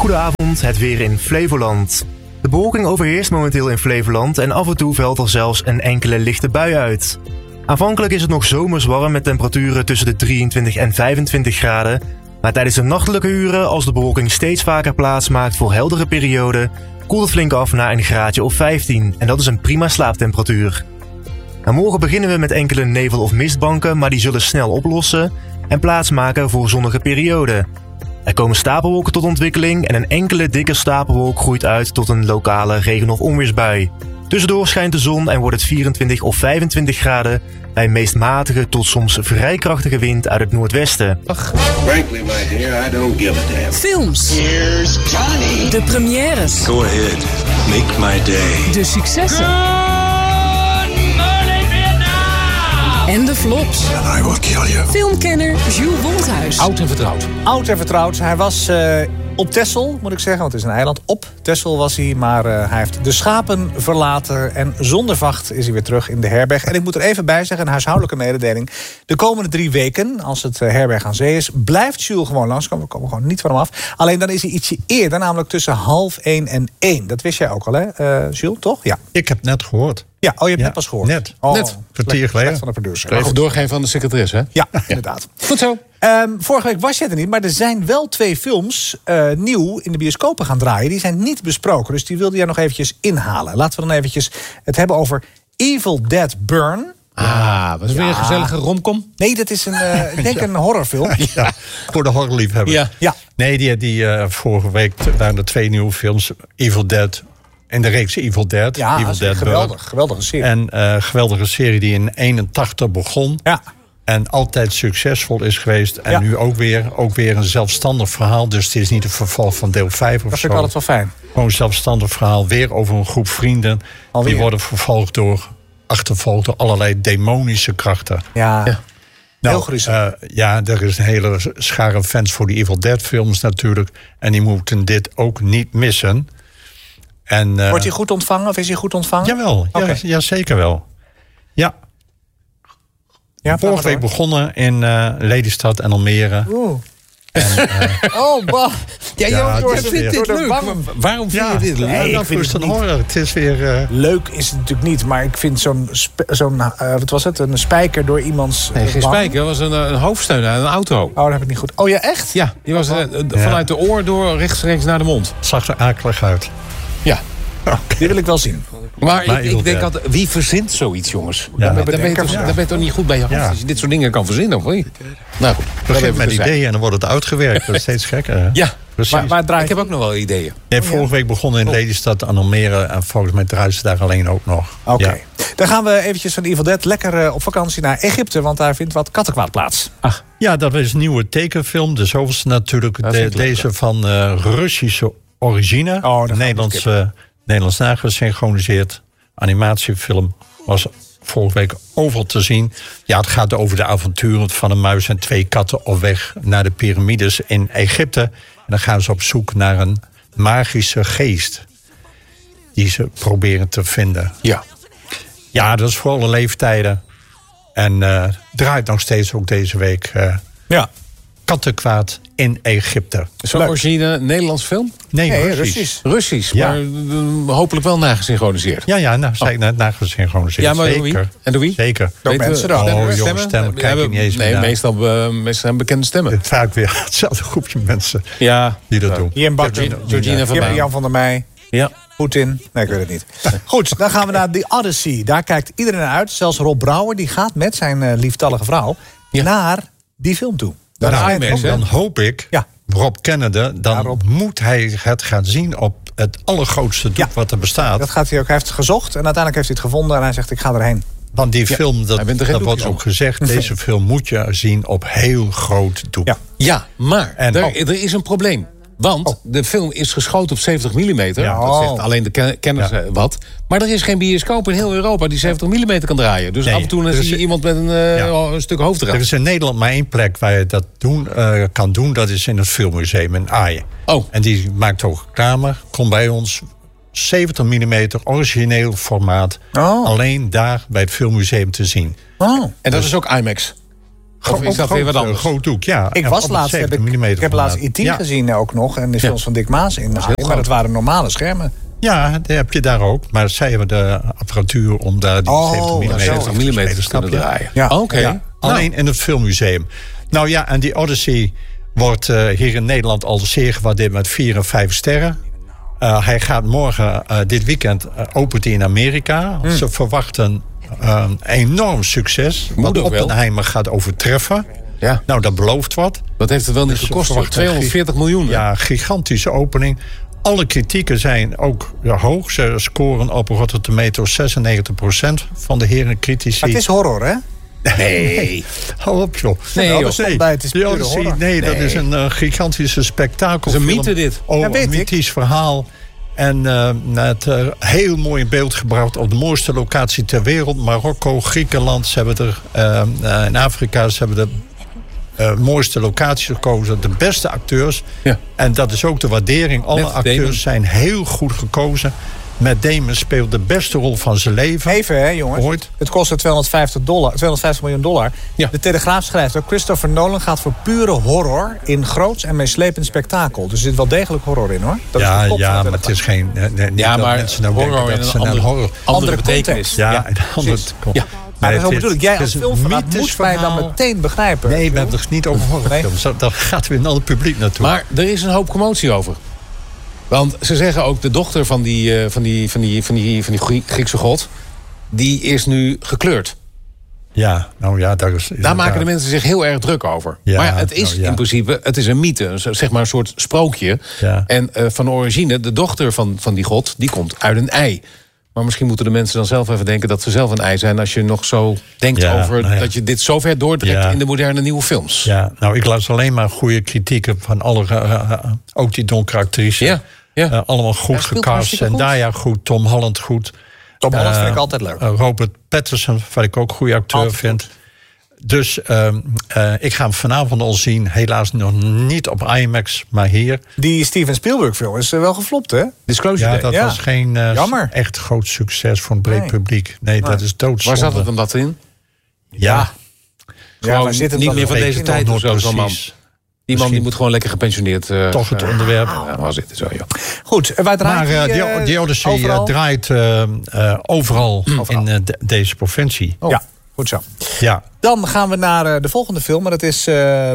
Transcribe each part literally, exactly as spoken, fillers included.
Goedenavond, het weer in Flevoland. De bewolking overheerst momenteel in Flevoland en af en toe valt er zelfs een enkele lichte bui uit. Aanvankelijk is het nog zomers warm met temperaturen tussen de drieëntwintig en vijfentwintig graden. Maar tijdens de nachtelijke uren, als de bewolking steeds vaker plaatsmaakt voor heldere perioden, koelt het flink af naar een graadje of vijftien. En dat is een prima slaaptemperatuur. Nou, morgen beginnen we met enkele nevel- of mistbanken, maar die zullen snel oplossen en plaatsmaken voor zonnige perioden. Er komen stapelwolken tot ontwikkeling en een enkele dikke stapelwolk groeit uit tot een lokale regen- of onweersbui. Tussendoor schijnt de zon en wordt het vierentwintig of vijfentwintig graden bij een meest matige tot soms vrij krachtige wind uit het noordwesten. Frankly, my dear, I don't give a damn. Films. Here's Johnny. De premières. Go ahead, make my day. De successen. En de flops. And I will kill you. Filmkenner Jules Wolthuis. Oud en vertrouwd. Oud en vertrouwd. Hij was uh, op Texel, moet ik zeggen, want het is een eiland. Op Texel was hij, maar uh, hij heeft de schapen verlaten. En zonder vacht is hij weer terug in de herberg. En ik moet er even bij zeggen, een huishoudelijke mededeling. De komende drie weken, als het uh, herberg aan zee is, blijft Jules gewoon langskomen. We komen gewoon niet van hem af. Alleen dan is hij ietsje eerder, namelijk tussen half één en één. Dat wist jij ook al, hè, uh, Jules, toch? Ja. Ik heb net gehoord. Ja, oh, je hebt Ja, net pas gehoord. net. Oh, Net. Kwartier geleden. Van de producer. Even doorgeven aan de secretaresse, hè? Ja, inderdaad. Goed zo. Um, vorige week was jij er niet, maar er zijn wel twee films uh, nieuw in de bioscopen gaan draaien. Die zijn niet besproken, dus die wilde jij nog eventjes inhalen. Laten we dan eventjes het hebben over Evil Dead Burn. Ah, was het weer een gezellige romcom? Nee, dat is een, uh, ik denk Ja. een horrorfilm. Ja, voor de horrorliefhebbers. Ja. Ja. Nee, die, die uh, vorige week waren er twee nieuwe films. Evil Dead en de reeks Evil Dead. Ja, Evil dat is Dead geweldig. Burn. Geweldige serie. En uh, geweldige serie die in eenentachtig begon. Ja. En altijd succesvol is geweest. En Ja. nu ook weer, ook weer een zelfstandig verhaal. Dus het is niet een vervolg van deel vijf of Dat zo. vind ik altijd wel fijn. Gewoon een zelfstandig verhaal. Weer over een groep vrienden. Alweer. Die worden vervolgd door, achtervolgd door allerlei demonische krachten. Ja. Ja. Nou, Heel gruwelijk. uh, ja, er is een hele schare fans voor die Evil Dead films natuurlijk. En die moeten dit ook niet missen. En, uh, Wordt hij goed ontvangen of is hij goed ontvangen? Jawel, Oké. ja, ja, zeker wel. Ja, Ja, vorige week begonnen in uh, Lelystad en Almere. Oeh. En, uh, Oh, bah. Ja, Ja, joh, door het is de- weer- door de leuk. wangen. Waarom vind ja, je dit leuk? Nee, ik dat vind is het een niet. horror. Het is weer... Uh, Leuk is het natuurlijk niet, maar ik vind zo'n, sp- zo'n uh, wat was het, een spijker door iemands Nee, geen wang. spijker. Dat was een, een hoofdsteun aan een auto. Oh, dat heb ik niet goed. Oh ja, echt? Ja, die was uh, vanuit de oor door rechtstreeks naar de mond. zag er akelig uit. Ja. Die wil ik wel zien. Maar, Maar ik, Evil ik denk Dead. altijd, wie verzint zoiets, jongens? Ja. Dan, ben, dan, ben je Bedenkers, toch, ja. dan ben je toch niet goed bij je hoofd Ja. als je dit soort dingen kan verzinnen, of niet? Nou goed, dat Begin even met terzijde. ideeën en dan wordt het uitgewerkt. Dat is steeds gekker. Hè? Ja, Precies. Maar, maar draai ik heb ook nog wel ideeën. Nee, vorige week begonnen in Lelystad en Almere. En volgens mij draaien ze daar alleen ook nog. Oké. Ja. Dan gaan we eventjes van Evil Dead lekker uh, op vakantie naar Egypte, want daar vindt wat kattenkwaad plaats. Ja, dat is een nieuwe tekenfilm. De zoveelste natuurlijk. Dat De, vind ik leuk, deze van uh, Russische origine. Oh, dan gaan we Nederlands, skippen. uh, Nederlands nagesynchroniseerd. Animatiefilm. Was vorige week overal te zien. Ja, het gaat over de avonturen van een muis en twee katten op weg naar de piramides in Egypte. En dan gaan ze op zoek naar een magische geest. Die ze proberen te vinden. Ja. Ja, dat is voor alle leeftijden. En uh, draait nog steeds ook deze week uh, Ja. kattenkwaad in Egypte. Zo'n originele Nederlands film? Nee, Nee, Russisch. Russisch. Russisch, Ja. maar uh, hopelijk wel nagesynchroniseerd. Ja, ja, nou, zei ik net nagesynchroniseerd. Ja, maar door Zeker. wie? En door wie? Zeker. Door Weten mensen we- dan. stemmen? Oh, jonge Stemmen? stemmen, kijk Ja, ik niet eens Nee, meer naar. meestal, uh, meestal zijn bekende stemmen. Vaak weer hetzelfde groepje mensen Ja. die dat doen. Hier in Bak. Georgina, Georgina van Hier Baan. Jan van der Meij. Ja. Poetin. Nee, ik weet het niet. Goed, dan gaan we naar The Odyssey. Daar kijkt iedereen naar uit. Zelfs Rob Brouwer, die gaat met zijn uh, lieftallige vrouw Ja. naar die film toe. Naar Daar de ga je IMAX, ook hè? wel. Dan hoop ik, Ja. Rob kennende, dan Ja, Rob. moet hij het gaan zien op het allergrootste doek Ja. wat er bestaat. Dat gaat hij ook. Hij heeft het gezocht en uiteindelijk heeft hij het gevonden en hij zegt ik ga erheen. Want die film, dat, hij bent er geen dat wordt doekje ook gezegd, deze film moet je zien op heel groot doek. Ja. Ja, maar En- er, oh. er is een probleem. Want de film is geschoten op zeventig millimeter. Ja. Dat zegt Oh. alleen de ken- kenners Ja. eh, wat. Maar er is geen bioscoop in heel Europa die zeventig millimeter kan draaien. Dus Nee. af en toe dan Er is- zie je iemand met een, eh, Ja. een stuk hoofddraad. Er is in Nederland maar één plek waar je dat doen, uh, kan doen. Dat is in het Filmmuseum in Aachen. Oh. En die maakt ook reclame. Kom bij ons. zeventig millimeter origineel formaat. Oh. Alleen daar bij het Filmmuseum te zien. Oh. En dat is ook IMAX. Of is dat weer wat anders? Een groot doek, ja. Ik Ja, was op laatst, heb zeventig ik, millimeter ik heb laatst formaat. I T Ja. gezien ook nog. En de films Ja. van Dick Maas in. heel Maar groot. dat waren normale schermen. Ja, dat heb je daar ook. Maar zij hebben de apparatuur om daar die Oh, zeventig millimeter zeventig millimeter snap te je? draaien. Ja. Oké. Ja, alleen in het filmmuseum. Nou ja, en die Odyssey wordt uh, hier in Nederland al zeer gewaardeerd met vier en vijf sterren. Uh, hij gaat morgen, uh, dit weekend, uh, opent hij in Amerika. Mm. Ze verwachten uh, een enorm succes. Moet wat ook wel. Oppenheimer gaat overtreffen. Ja. Nou, dat belooft wat. Wat heeft het wel niet Dus ze gekost? hoor? verwachten tweehonderdveertig miljoen. hè? Ja, gigantische opening. Alle kritieken zijn ook ja, hoog. Ze scoren op Rotten Tomatoes zesennegentig procent van de heren critici. Maar het is horror, hè? Nee. Hou op, joh. Nee, Nou, joh. Stond bij, het is Die pure Odyssey, horror. nee, dat Nee. is een uh, gigantische spektakel. Dat is een mythe, dit. Oh, Ja, weet een ik. mythisch verhaal. En uh, het uh, heel mooi in beeld gebracht op de mooiste locatie ter wereld. Marokko, Griekenland. Ze hebben er uh, uh, in Afrika. Ze hebben de uh, mooiste locaties gekozen. De beste acteurs. Ja. En dat is ook de waardering. Alle Matt acteurs Damon. zijn heel goed gekozen. Matt Damon speelt de beste rol van zijn leven. Even, hè, jongens. Ooit. Het kostte tweehonderdvijftig, dollar, tweehonderdvijftig miljoen dollar. Ja. De Telegraaf schrijft ook... Christopher Nolan gaat voor pure horror in groots en meeslepend spektakel. Dus er zit wel degelijk horror in, hoor. Dat is Ja, de kop van ja, de maar het Telegraaf. is geen... nee, nee, niet Ja, dat maar mensen nou horror denken in dat een ze naar andere, horror... andere Andere betekenis. context. Ja, Ja, en anders precies. komt. Ja. Maar Nee, dat het bedoel is- ik. Jij het als is een filmfanaat mythisch moet mij dan verhaal. meteen begrijpen. Nee, we hebben het niet over horrorfilms. Dat Daar gaat weer een ander publiek naartoe. Maar er is een hoop commotie over. Want ze zeggen ook, de dochter van die, uh, van die, van die, van die, van die Grie- Griekse god... die is nu gekleurd. ja, nou ja, daar is... Daar maken de mensen zich heel erg druk over. Ja, maar ja, het is nou ja. in principe, het is een mythe, een- zeg maar een soort sprookje. Ja. En uh, van origine, de dochter van, van die god, die komt uit een ei. Maar misschien moeten de mensen dan zelf even denken dat ze zelf een ei zijn... als je nog zo denkt Ja, over nou ja. dat je dit zo ver doordrekt Ja. in de moderne nieuwe films. Ja, nou, ik las alleen maar goede kritieken van alle... uh, uh, ook die donkere actrices. Ja, ja. Uh, allemaal goed Hij speelt gecast. hartstikke goed. Zendaya goed, Tom Holland goed. Tom Holland Uh, vind ik altijd leuk. uh, Robert Pattinson, wat ik ook een goede acteur Altijd vind. Dus uh, uh, ik ga hem vanavond al zien. Helaas nog niet op IMAX, maar hier. Die Steven Spielberg film is eh, wel geflopt, hè? Disclosure Ja, Day. dat Ja. was geen uh, Jammer. echt groot succes voor een breed Nee. publiek. Nee, dat is doodzonde. Waar zat het hem dat in? Ja, Gewoon waar zit het niet dan? meer van Weet deze je tijd nog of zo, zo'n man. precies. Die man die Misschien- moet gewoon lekker gepensioneerd... uh, Toch het uh, onderwerp. Ja, was dit zo, joh. Goed, eh, wij draaien Maar uh, die, die, eh, die Odyssey uh, overal. draait uh, uh, overal, Overal. in uh, de- deze provincie. Ja, goed zo. Ja. Dan gaan we naar uh, de volgende film. En dat is uh,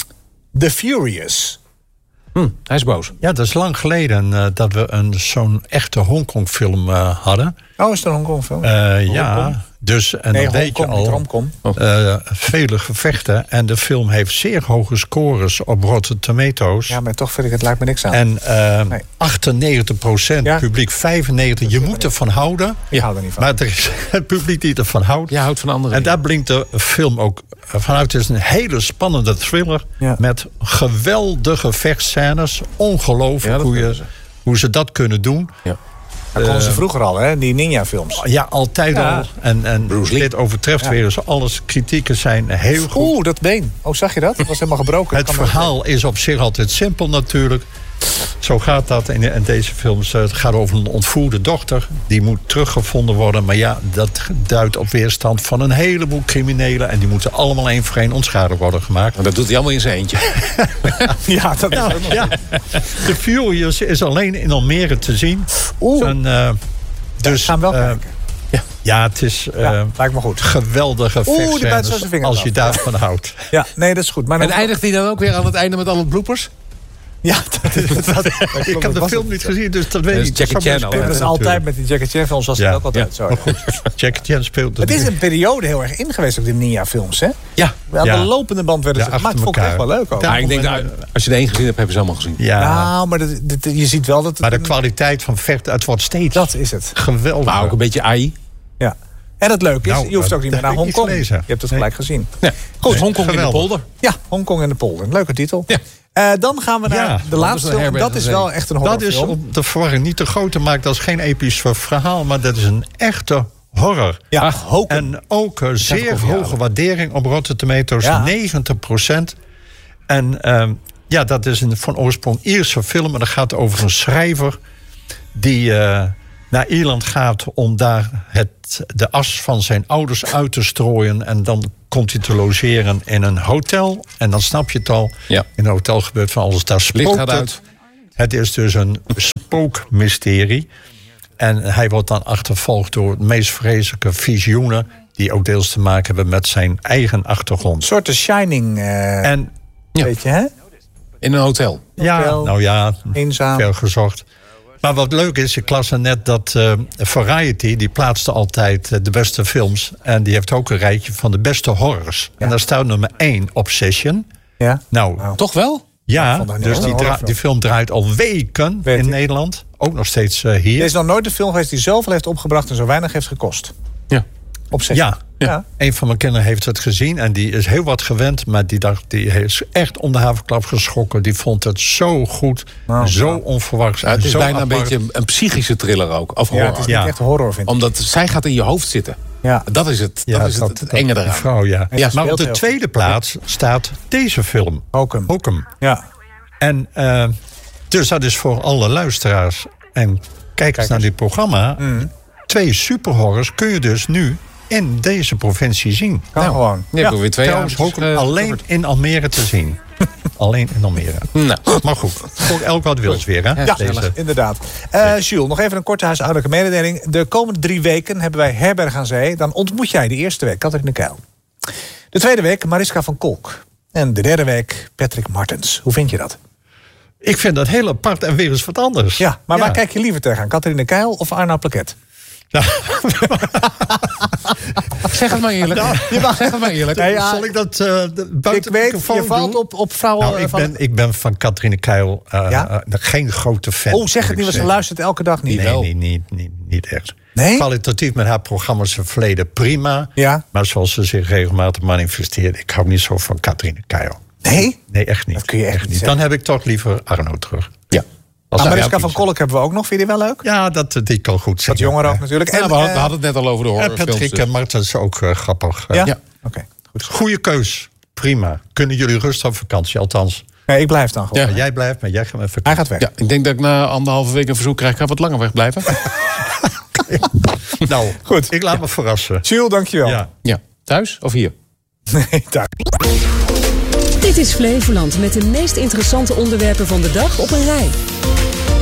The Furious. Hm, hij is boos. ja, dat is lang geleden uh, dat we een, zo'n echte Hongkong-film uh, hadden. Oh, is het een Hongkong film? Uh, ja, dus en nee, dan weet je Hongkong, niet al romcom. uh, vele gevechten. En de film heeft zeer hoge scores op Rotten Tomatoes. Ja, maar toch vind ik het lijkt me niks aan. En uh, Nee. achtennegentig procent, Ja. publiek vijfennegentig. Je moet ervan houden. Ik hou er niet van. Maar er is het publiek die ervan houdt. Jij houdt van anderen. En daar blinkt de film ook vanuit. Het is een hele spannende thriller. Ja. Met geweldige vechtscènes. Ongelooflijk Ja, dat hoe, kunnen je, ze. hoe ze dat kunnen doen. Ja. Dat konden ze vroeger al, hè? Die ninja-films. Ja, altijd Ja. al. En, en Bruce Lee. dit overtreft Ja. weer eens alles. Kritieken zijn heel goed. Oeh, dat been. Oh, zag je dat? Dat was helemaal gebroken. Het Dat kan verhaal is op zich altijd simpel natuurlijk. Zo gaat dat in, in deze films. Het gaat over een ontvoerde dochter. Die moet teruggevonden worden. Maar ja, dat duidt op weerstand van een heleboel criminelen. En die moeten allemaal één voor één onschadelijk worden gemaakt. Maar dat doet hij allemaal in zijn eentje. Ja, dat is Ja, ook nog. ja. The Furious is alleen in Almere te zien. Oeh. En, uh, dus, gaan we wel uh, kijken. Ja, het is uh, Ja, lijkt me goed. geweldige Oeh, die bijt zo vechtscènes zijn vingers als je af. daarvan houdt. Ja, nee, dat is goed. Maar En dan- eindigt hij dan ook weer aan het einde met alle bloopers? Ja, dat is dat, dat, Ik heb de film niet gezien, dus dat weet Dat ik is niet. Jackie zou Chan best al, Dat kunnen is altijd natuurlijk. met die Jackie Chan films, was Ja. het ook altijd Ja. zo. Jackie Chan speelt Het is natuurlijk. een periode heel erg in geweest, ook de ninja-films, hè? Ja. Aan Ja. de lopende band werden ze Ja, gemaakt. achter Vond ik echt wel elkaar. leuk ook. Ja. Maar ik denk, nou, als je de één gezien hebt, hebben ze allemaal gezien. Ja, Nou, maar dat, dat- je ziet wel dat het maar de een- kwaliteit van vechten, het wordt steeds dat is het. geweldig. Maar ook een beetje A I. Ja. En het leuke is, Nou, je hoeft ook niet meer dat naar heb ik niet Hongkong. Je gelezen. hebt het Nee. gelijk gezien. Ja. Goed, Nee, Hongkong in de geweldig. polder. Ja, Hongkong en de polder. Leuke titel. Ja. Eh, dan gaan we naar Ja, de dat laatste is een film. herberg Dat is aan wel zee. echt een Dat is horrorfilm. om de verwarring niet te groot te maken. Dat is geen episch verhaal, maar dat is een echte horror. Ja, Ach, Hoken. En ook een zeer koffie hoge halen. waardering op Rotten Tomatoes, Ja. negentig procent. En ehm, ja, dat is een van oorsprong Ierse film. En dat gaat over een schrijver die, eh, naar Ierland gaat om daar het, de as van zijn ouders uit te strooien. En dan komt hij te logeren in een hotel. En dan snap je het al. Ja. In een hotel gebeurt van alles. Daar Licht spookt gaat het. uit. Het is dus een spookmysterie. En hij wordt dan achtervolgd door het meest vreselijke visioenen, die ook deels te maken hebben met zijn eigen achtergrond. Een soort de Shining, uh, En weet je, hè? In een hotel. ja, Hotel, nou ja, eenzaam. veel gezocht. Maar wat leuk is, ik las er net dat uh, Variety, die plaatste altijd uh, de beste films. En die heeft ook een rijtje van de beste horrors. Ja. En daar staat nummer één, Obsession. Ja. Nou, Nou. Toch wel? ja, vond dat niet dus echt die, een dra- horrorfilm. die film draait al weken Weet in ik. Nederland. Ook nog steeds uh, Er hier. is nog nooit een film geweest die zoveel heeft opgebracht en zo weinig heeft gekost. Ja. Op zich. Ja, Ja. een van mijn kinderen heeft het gezien en die is heel wat gewend. Maar die dacht, die is echt om de haverklap geschrokken. Die vond het zo goed, Nou, zo nou. onverwachts. Ja, het en is zo bijna een apart. beetje een psychische thriller ook. Of Ja, horror. het is niet Ja. echt horror, vind ik. Omdat zij gaat in je hoofd zitten. Ja. Dat is het, Ja, dat is het, dat- het dat- enge die eraan. vrouw, ja. Ja, Maar speelt op de heel tweede goed. plaats staat deze film. Hokum. Hokum. Ja. En uh, dus dat is voor alle luisteraars en kijkers naar dit programma. Mm. Twee superhorrors kun je dus nu in deze provincie zien. Kan gewoon. Je hebt er weer twee Trouwens, jaar. Hokum alleen in Almere te zien. Alleen in Almere. Nou, Maar goed, voor elk wat wils weer, hè? Ja, Deze. inderdaad. Uh, Jules, nog even een korte huishoudelijke mededeling. De komende drie weken hebben wij Herberg aan Zee. Dan ontmoet jij de eerste week Catharine Keil. De tweede week Mariska van Kolk. En de derde week Patrick Martens. Hoe vind je dat? Ik vind dat heel apart en weer eens wat anders. Ja, maar Ja. waar kijk je liever tegenaan? Catharine Keil of Arno Plaquet? Ja. zeg het maar eerlijk. Je mag zeg het maar eerlijk. Nee, ja, Zal ik dat uh, de- buiten ik de weet, microfoon je valt doen? op, op vrouwen... Nou, ik, van... ben, ik ben van Catharine Keil uh, Ja? uh, geen grote fan. Oh, zeg moet het niet, ik want ze zeggen. luistert elke dag niet. Nee, wel. niet, niet, niet, niet echt. Nee? Kwalitatief met haar programma's verleden prima. Ja. Maar zoals ze zich regelmatig manifesteert, ik hou niet zo van Catharine Keil. Nee? Nee, echt niet. Dat kun je echt niet Dan heb ik toch liever Arno terug. Ja. Als Maar hij Mariska ook van iets- Kolk hebben we ook nog. Vind je die wel leuk? Ja, dat, die kan goed zijn. Wat jonger ook natuurlijk. Ja, we, hadden, eh, we hadden het net al over de En horrorfilms. Patrick dus. en Martens is ook uh, grappig. Ja? Ja. Oké, goed. Goeie keus. Prima. Kunnen jullie rustig op vakantie? Althans, Nee, ik blijf dan gewoon. Ja. maar jij blijft, maar jij gaat met Hij vakantie. gaat weg. Ja, ik denk dat ik na anderhalve week een verzoek krijg. Ik ga wat langer wegblijven. Nou, Goed. ik laat me verrassen. Jules, dankjewel. Ja. Ja, thuis of hier? Nee, daar. Dit is Flevoland met de meest interessante onderwerpen van de dag op een rij.